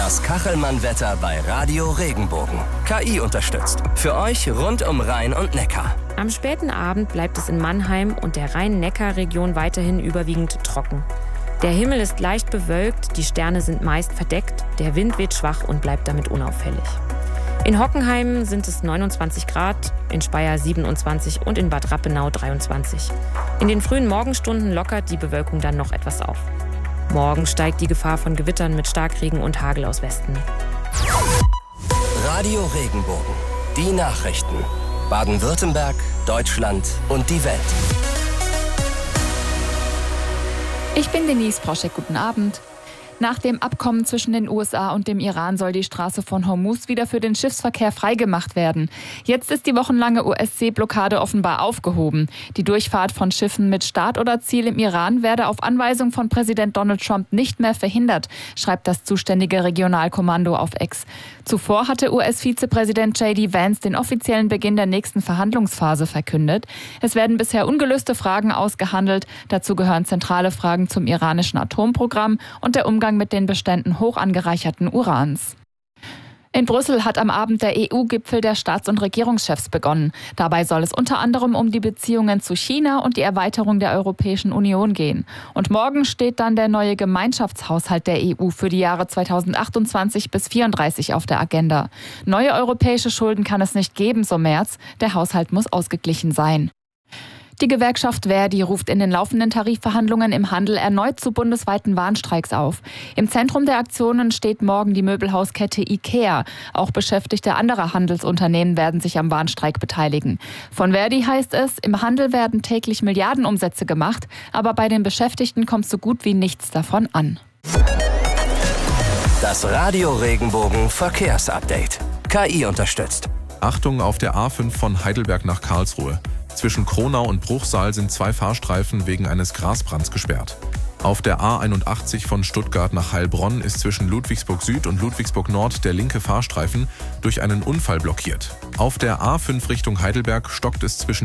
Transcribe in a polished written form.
Das Kachelmann-Wetter bei Radio Regenbogen. KI unterstützt. Für euch rund um Rhein und Neckar. Am späten Abend bleibt es in Mannheim und der Rhein-Neckar-Region weiterhin überwiegend trocken. Der Himmel ist leicht bewölkt, die Sterne sind meist verdeckt, der Wind weht schwach und bleibt damit unauffällig. In Hockenheim sind es 29 Grad, in Speyer 27 und in Bad Rappenau 23. In den frühen Morgenstunden lockert die Bewölkung dann noch etwas auf. Morgen steigt die Gefahr von Gewittern mit Starkregen und Hagel aus Westen. Radio Regenbogen. Die Nachrichten. Baden-Württemberg, Deutschland und die Welt. Ich bin Denise Proschek, guten Abend. Nach dem Abkommen zwischen den USA und dem Iran soll die Straße von Hormuz wieder für den Schiffsverkehr freigemacht werden. Jetzt ist die wochenlange US-Seeblockade offenbar aufgehoben. Die Durchfahrt von Schiffen mit Start oder Ziel im Iran werde auf Anweisung von Präsident Donald Trump nicht mehr verhindert, schreibt das zuständige Regionalkommando auf X. Zuvor hatte US-Vizepräsident J.D. Vance den offiziellen Beginn der nächsten Verhandlungsphase verkündet. Es werden bisher ungelöste Fragen ausgehandelt. Dazu gehören zentrale Fragen zum iranischen Atomprogramm und der Umgang mit den Beständen hoch angereicherten Urans. In Brüssel hat am Abend der EU-Gipfel der Staats- und Regierungschefs begonnen. Dabei soll es unter anderem um die Beziehungen zu China und die Erweiterung der Europäischen Union gehen. Und morgen steht dann der neue Gemeinschaftshaushalt der EU für die Jahre 2028 bis 2034 auf der Agenda. Neue europäische Schulden kann es nicht geben, so Merz. Der Haushalt muss ausgeglichen sein. Die Gewerkschaft ver.di ruft in den laufenden Tarifverhandlungen im Handel erneut zu bundesweiten Warnstreiks auf. Im Zentrum der Aktionen steht morgen die Möbelhauskette IKEA. Auch Beschäftigte anderer Handelsunternehmen werden sich am Warnstreik beteiligen. Von ver.di heißt es, im Handel werden täglich Milliardenumsätze gemacht, aber bei den Beschäftigten kommt so gut wie nichts davon an. Das Radio Regenbogen Verkehrsupdate. KI unterstützt. Achtung auf der A5 von Heidelberg nach Karlsruhe. Zwischen Kronau und Bruchsal sind 2 Fahrstreifen wegen eines Grasbrands gesperrt. Auf der A81 von Stuttgart nach Heilbronn ist zwischen Ludwigsburg Süd und Ludwigsburg Nord der linke Fahrstreifen durch einen Unfall blockiert. Auf der A5 Richtung Heidelberg stockt es zwischen